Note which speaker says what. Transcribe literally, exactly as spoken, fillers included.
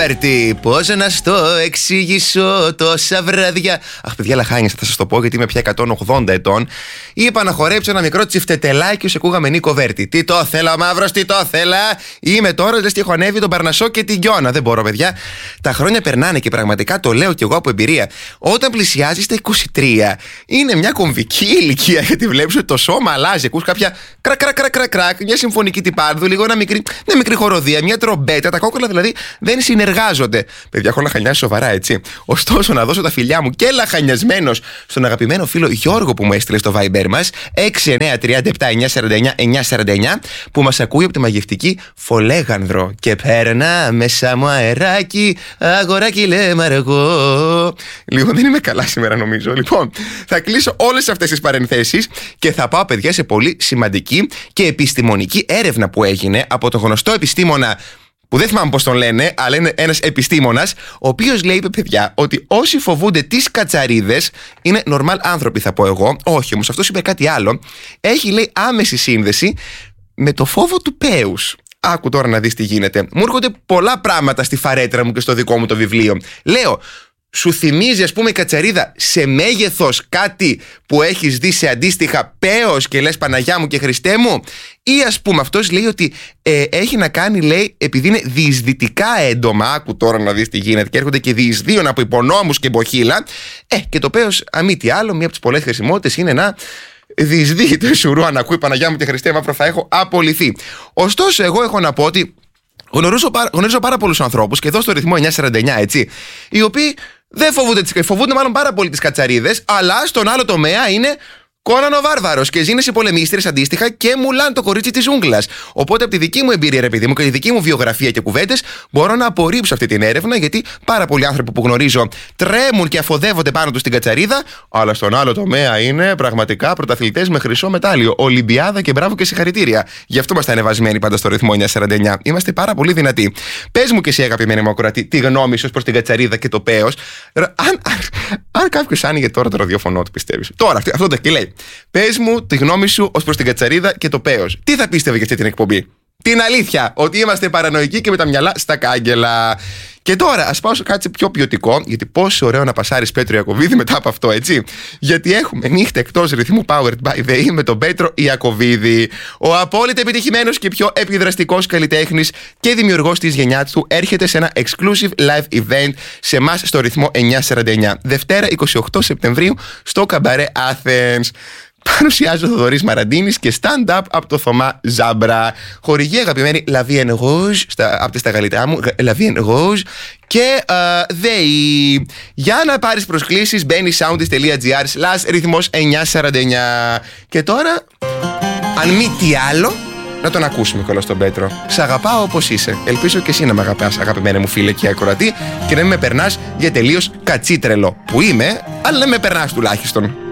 Speaker 1: Έρτη, πώς να στο εξηγήσω τόσα βράδια. Αχ, παιδιά, λαχάνιασα, θα σας το πω γιατί είμαι πια εκατόν ογδόντα ετών. Είπα να χορέψω ένα μικρό τσιφτετελάκι όσο ακούγαμε Νίκο Βέρτη. Τι το θέλα, Μαύρος, τι το θέλα. Είμαι τώρα, λες τι έχω ανέβει τον Παρνασσό και την Γιώνα. Δεν μπορώ, παιδιά. Τα χρόνια περνάνε και πραγματικά το λέω κι εγώ από εμπειρία. Όταν πλησιάζεις τα είκοσι τρία, είναι μια κομβική ηλικία γιατί βλέπεις ότι το σώμα αλλάζει. Ακούς κάποια κρακ, κρακ, κρακ, κρακ, κρακ, μια συμφωνική τυπάρδου, λίγο ένα μικρή, μια μικρή χοροδία, μια τρομπέτα. Τα κόκκολα δηλαδή δεν συνεργάζονται. Παιδιά, έχω λαχανιάσει σοβαρά, έτσι. Ωστόσο, να δώσω τα φιλιά μου και λαχανιασμένος στον αγαπημένο φίλο Γιώργο που μου έστειλε στο Viber μας έξι εννιά τρία επτά εννιά τέσσερα εννιά εννιά τέσσερα εννιά που μας ακούει από τη μαγευτική Φολέγανδρο. Και παίρνα μέσα μου αεράκι, αγοράκι λέμε αργό. Λίγο δεν είμαι καλά σήμερα, νομίζω. Λοιπόν, θα κλείσω όλες αυτές τις παρενθέσεις και θα πάω, παιδιά, σε πολύ σημαντική και επιστημονική έρευνα που έγινε από τον γνωστό επιστήμονα. Που δεν θυμάμαι πώς τον λένε, αλλά είναι ένας επιστήμονας, ο οποίος λέει, παιδιά, ότι όσοι φοβούνται τις κατσαρίδες είναι normal άνθρωποι, θα πω εγώ. Όχι, όμως αυτός είπε κάτι άλλο. Έχει, λέει, άμεση σύνδεση με το φόβο του πέους. Άκου τώρα να δεις τι γίνεται. Μου έρχονται πολλά πράγματα στη φαρέτρα μου και στο δικό μου το βιβλίο. Λέω, σου θυμίζει, ας πούμε, η κατσαρίδα σε μέγεθος κάτι που έχεις δει σε αντίστοιχα πέος και λες Παναγιά μου και Χριστέ μου? Ή ας πούμε αυτός λέει ότι ε, έχει να κάνει, λέει, επειδή είναι διεισδυτικά έντομα. Άκου τώρα να δεις τι γίνεται. Και έρχονται και διεισδύουν από υπονόμους και μποχύλα. Ε, και το πέος, αν μη τι άλλο, μία από τις πολλές χρησιμότητες είναι να διεισδύει το σουρού. Αν ακούει Παναγιά μου και Χριστέ μου, θα έχω απολυθεί. Ωστόσο, εγώ έχω να πω ότι γνωρίζω, γνωρίζω πάρα πολλούς ανθρώπους και εδώ στο ρυθμό εννιά σαράντα εννιά, έτσι, οι οποίοι δεν φοβούνται, τις, φοβούνται μάλλον πάρα πολύ τις κατσαρίδες, αλλά στον άλλο τομέα είναι Κόναν ο Βάρβαρος και ζήνε οι πολεμίστρες αντίστοιχα και Μουλάν το κορίτσι της ζούγκλας. Οπότε από τη δική μου εμπειρία, ρε παιδί μου, και τη δική μου βιογραφία και κουβέντες, μπορώ να απορρίψω αυτή την έρευνα, γιατί πάρα πολλοί άνθρωποι που γνωρίζω τρέμουν και αφοδεύονται πάνω τους στην κατσαρίδα, αλλά στον άλλο τομέα είναι πραγματικά πρωταθλητές με χρυσό μετάλλιο. Ολυμπιάδα και μπράβο και συγχαρητήρια. Γι' αυτό είμαστε ανεβασμένοι πάντα στο ρυθμό εννιά σαράντα εννιά. Είμαστε πάρα πολύ δυνατοί. Πες μου και εσύ, αγαπημένη μου ακροατή, τη γνώμη σου προς την κατσαρίδα και το πέος. Αν, αν, αν κάποιος άνοιγε τώρα το ραδιοφωνό του, πιστεύεις. Τώρα, αυτό, αυτό το και λέει. Πες μου τη γνώμη σου ως προς την κατσαρίδα και το πέος. Τι θα πίστευε για αυτή την εκπομπή? Την αλήθεια, ότι είμαστε παρανοϊκοί και με τα μυαλά στα κάγκελα. Και τώρα ας πάω σε κάτι πιο ποιοτικό, γιατί πόσο ωραίο να πασάρεις Πέτρο Ιακωβίδη μετά από αυτό, έτσι. Γιατί έχουμε νύχτα εκτός ρυθμού Powered by the E με τον Πέτρο Ιακωβίδη. Ο απόλυτα επιτυχημένος και πιο επιδραστικός καλλιτέχνης και δημιουργός της γενιάς του έρχεται σε ένα exclusive live event σε εμάς στο ρυθμό εννιά σαράντα εννιά. Δευτέρα εικοστή ογδόη Σεπτεμβρίου στο Καμπαρέ Athens. Παρουσιάζει ο Θοδωρής Μαραντίνης και stand-up από το Θωμά Ζάμπρα. Χορηγή αγαπημένη La Vie en Rouge, από τα γαλλικά μου, La Vie en Rouge και uh, ΔΕΗ. Για να πάρεις προσκλήσεις μπαίνει soundist.gr slash ρυθμός εννιά σαράντα εννιά. Και τώρα, αν μη τι άλλο, να τον ακούσουμε κιόλας τον Πέτρο. Σ' αγαπάω όπως είσαι. Ελπίζω και εσύ να με αγαπάς, αγαπημένα μου φίλε και ακροατή, και να μην με περνάς για τελείως κατσίτρελο. Που είμαι, αλλά να με περνάς τουλάχιστον.